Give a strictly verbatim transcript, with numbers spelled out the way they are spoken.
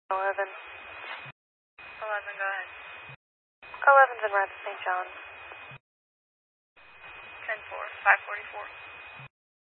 eleven. eleven, go ahead. eleven's in Rapid Saint John. ten four, five forty-four.